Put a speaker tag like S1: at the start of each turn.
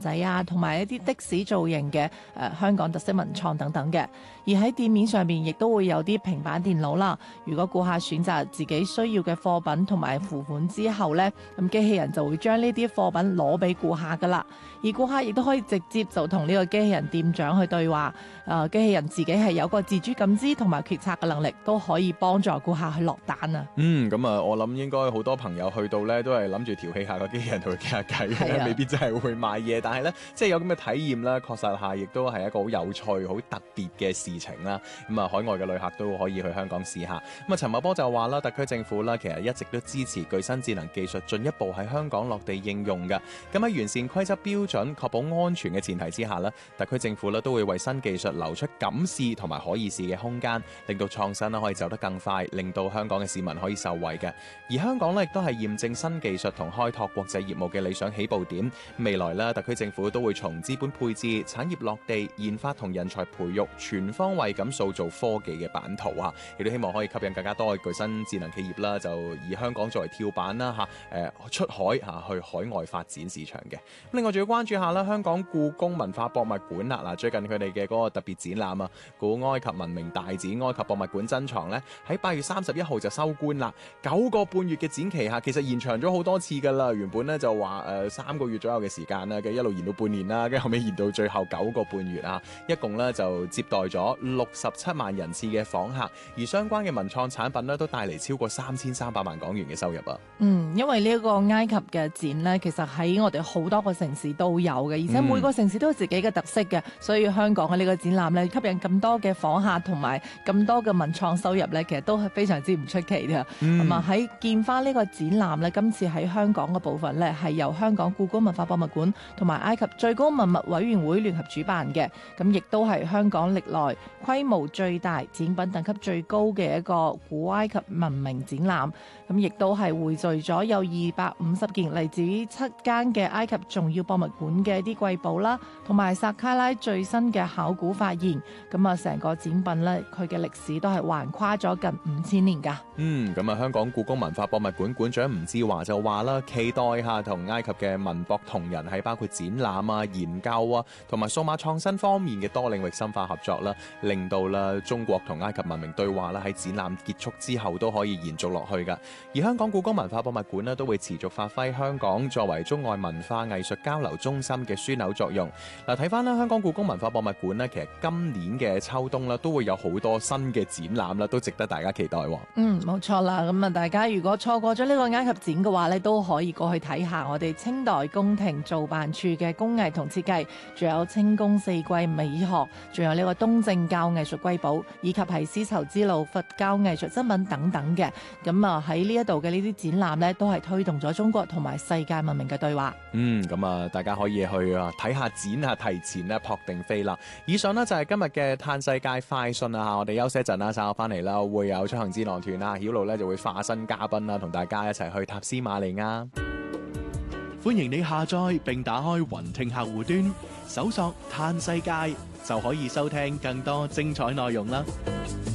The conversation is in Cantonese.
S1: 仔啊，同埋一啲的士造型嘅香港特色文創等等嘅。而喺店面上面亦都會有啲平板電腦啦。如果顧客選擇自己需要嘅貨品同埋付款之後呢，咁機器人就會將呢啲貨品攞俾顧客噶啦。而顧客亦都可以直接就同呢個機器人店長去對話。機器人自己係有個自主感知同埋決策嘅能力，都可以幫助顧客去落單啊。
S2: 咁啊，我諗應該好多朋友去到呢，都係諗住調戲下個機器人同佢傾下偈，未必真係會買嘢。但係呢，即係有咁嘅體驗啦，確實下亦都係一個好有趣、好特別嘅事情啦。咁啊，海外嘅旅客都可以去香港試下。咁啊，陳茂波就話啦，特區政府啦，其實一直都支持具新智能技術進一步喺香港落地應用嘅。咁喺完善規則標準、確保安全嘅前提之下呢，特區政府咧都會為新技術留出敢試同埋可以試嘅空間，令到創新可以走得更快，令到香港嘅市民可以受惠嘅。而香港咧亦都係驗證新技術同開拓國際業務嘅理想起步點。未來咧，特區政府都會從資本配置、產業落地、研發同人才培育全方位咁塑造科技嘅版圖啊！亦都希望可以吸引更加多嘅具新智能企業啦，就以香港作為跳板啦出海去海外發展市場嘅。另外仲要關注下啦，香港故宮文化博物館啦，最近佢哋嘅嗰個特別展覽啊，古埃及文明大展埃及博物館珍藏咧，喺8月31號就收官啦。9個半月嘅展期其實延長咗好多次噶啦。原本咧就話3個月左右嘅時間啦，嘅一路延到半年啦，跟住後尾延到最後9個半月啊。一共咧就接待咗67萬人次嘅訪客，而相關嘅文創產品咧都帶嚟超過3300萬港元嘅收入啊。
S1: 因為呢一個埃及嘅展咧，其實喺我哋好多個城市都有嘅，而且每個城市都有自己嘅特色嘅，所以香港嘅呢個展覽咧，吸引咁多嘅訪客同埋咁多嘅文創收入咧，其實都係非常之唔出奇嘅。咁啊喺建花呢個展覽咧，今次喺香港嘅部分咧，係由香港故宮文化博物館同埋埃及最高文物委員會聯合主辦嘅，咁亦都係香港歷來規模最大、展品等級最高嘅一個古埃及文明展覽。咁亦都係匯聚咗有250件嚟自於7間嘅埃及重要博物館嘅一啲瑰寶啦，同埋薩卡拉最新嘅考古發現。咁啊，成個展品咧，佢嘅歷史都係橫跨咗近5000年㗎。
S2: 咁啊，香港故宮文化博物館館長吳志華就話啦，期待下同埃及嘅文博同仁喺包括展覽啊、研究啊，同埋數碼創新方面嘅多領域深化合作啦，令到啦中國同埃及文明對話啦喺展覽結束之後都可以延續落去㗎。而香港故宮文化博物館咧都會持續發揮香港作為中外文化藝術交流中心嘅樞紐作用。嗱，睇翻啦，香港故宮文化博物館咧，其實今年嘅秋冬啦都會有好多新嘅展覽啦，都值得大家期待。
S1: 冇錯啦。咁啊，大家如果錯過咗呢個埃及展嘅話咧，都可以過去睇下我哋清代宮廷造辦處嘅工藝同設計，仲有清宮四季美學，仲有呢個東正教藝術瑰寶，以及係絲綢之路佛教藝術珍品等等嘅。咁啊喺呢一度嘅呢啲展覽呢，都係推動咗中國同埋世界文明嘅對話。
S2: 咁啊，大家可以去睇下展啊，提前咧撲定飛啦。以上呢，就係今日嘅嘆世界快訊啊，我哋休息一陣啦，稍後翻嚟啦，會有出行智囊團啊，曉露咧就會化身嘉賓啦，同大家一齊去塔斯馬尼亞。
S3: 歡迎你下載並打開雲聽客戶端，搜索嘆世界就可以收聽更多精彩內容啦。